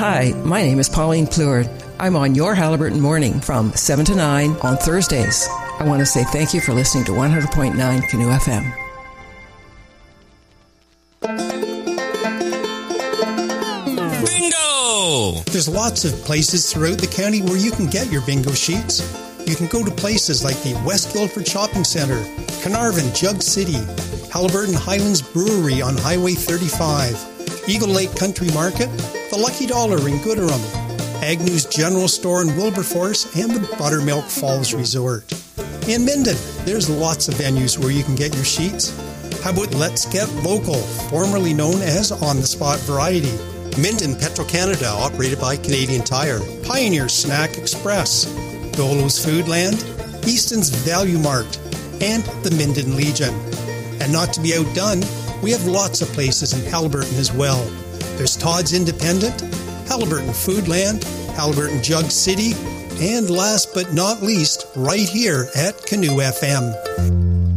Hi, my name is Pauline Pleward. I'm on your Haliburton Morning from 7 to 9 on Thursdays. I want to say thank you for listening to 100.9 Canoe FM. Bingo! There's lots of places throughout the county where you can get your bingo sheets. You can go to places like the West Guildford Shopping Centre, Carnarvon, Jug City, Haliburton Highlands Brewery on Highway 35, Eagle Lake Country Market, the Lucky Dollar in Gooderham, Agnew's General Store in Wilberforce, and the Buttermilk Falls Resort. In Minden, there's lots of venues where you can get your sheets. How about Let's Get Local, formerly known as On The Spot Variety, Minden Petro-Canada, operated by Canadian Tire, Pioneer Snack Express, Dolo's Foodland, Easton's Value Mart, and the Minden Legion. And not to be outdone, we have lots of places in Haliburton as well. There's Todd's Independent, Haliburton Foodland, Haliburton Jug City, and last but not least, right here at Canoe FM.